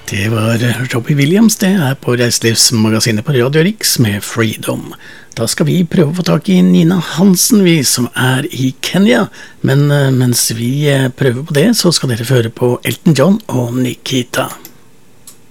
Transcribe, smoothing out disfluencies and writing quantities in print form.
Det var Robbie Williams, det på Reiselivsmagasinet på Radio Riks med Freedom. Da skal vi prøve å få tak i Nina Hansen, vi som i Kenya. Men mens vi prøver på det, så skal dere føre på Elton John og Nikita.